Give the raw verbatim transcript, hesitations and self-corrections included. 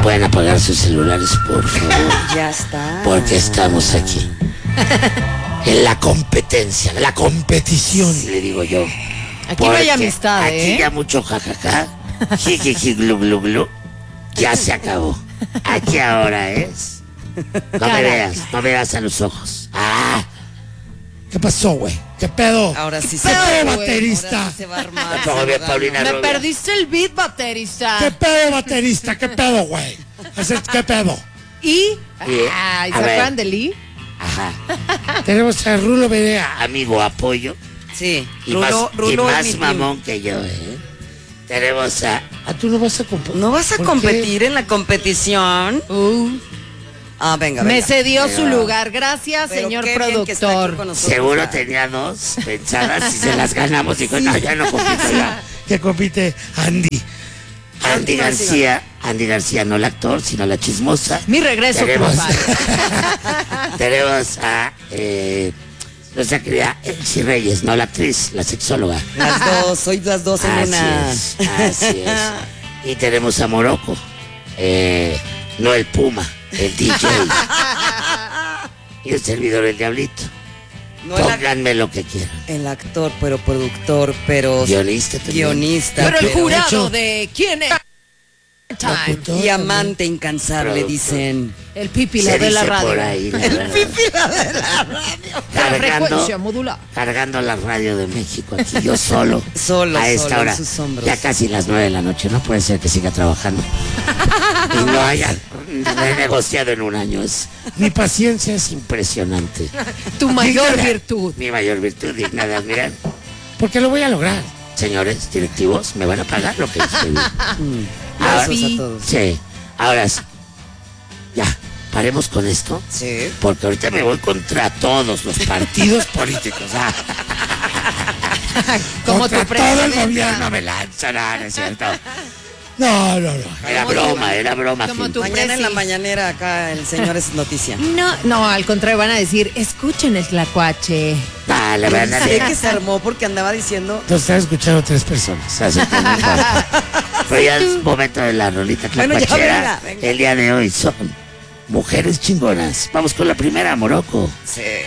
pueden apagar sus celulares, por favor. Ya está. Porque estamos aquí. En la competencia, la competición, le digo yo. Aquí no hay Porque amistad, aquí ¿eh? ya mucho jajaja, jijiji, glu, glu, glu. Ya se acabó. Aquí ahora es. No Cara. me veas, no me veas a los ojos. Ah. ¿Qué pasó, güey? ¿Qué pedo? Ahora sí ¿Qué se pedo, va, güey? baterista? Ahora sí se va a armar. Me pongo bien, Paulina Me Rubio. perdiste el beat, baterista. ¿Qué pedo, baterista? ¿Qué pedo, güey? Ese- ¿Qué pedo? Y. Y, Ay, ¿se a ver. acuerdan de Lee? Ajá. Tenemos a Rulo Berea, amigo apoyo. Sí. Y Rulo, más, Rulo y es más mi team. mamón que yo, ¿eh? Tenemos a... ¿Ah, tú no vas a competir? ¿No vas a ¿Por competir en la competición? Uh, Ah, venga, me venga. cedió su Pero- lugar. Gracias, Pero señor qué bien que está aquí productor. con nosotros. Seguro tenía dos pensadas y se las ganamos. Dijo, no, ya no compito ya. Que compite Andy. Andy García. Andy García, no el actor, sino la chismosa. Mi regreso, Tenemos, compadre. tenemos a eh, nuestra querida Elsie Reyes, no la actriz, la sexóloga. Las dos, soy las dos en Así una. es, así es. Y tenemos a Morocco, eh, no el Puma, el D J. Y el servidor, el Diablito. No el, ac- Pónganme lo que quieran. el actor, pero productor, pero Guionista también. guionista. Pero el pero- jurado de quién es. Time. Locutor Y amante incansable, Productor. dicen. El pipila Se de la dice radio. por ahí, la verdad. de la radio. La Cargando, frecuencia modulada. cargando la radio de México aquí, yo solo. Solo, a esta solo, en hora. sus hombros. Ya casi las nueve de la noche, no puede ser que siga trabajando. Y no haya negociado en un año. Es, mi paciencia es impresionante. Tu mayor Digna de- virtud. Mi mayor virtud, digna de admirar. Porque lo voy a lograr. Señores directivos, me van a pagar lo que les pedí. Ahora- Besos a todos. Sí, ahora sí. Ya, paremos con esto. Sí. Porque ahorita me voy contra todos los partidos políticos. Ah. Como contra tu todo el presidenta. gobierno me lanzan, ah, ¿no es cierto? No, no, no. Era Como broma, tu- era broma. como Gil. tu- Mañana en la presi. mañanera acá el señor es noticia. No, no, al contrario, van a decir, escuchen el tlacuache. Ah, la verdad Sé que se armó porque andaba diciendo. Nos están escuchando tres personas. Así que no importa. Pero ya es momento de la rolita Bueno, ya tlacuachera. venga, venga. El día de hoy son mujeres chingonas. Vamos con la primera, Morocco. Sí.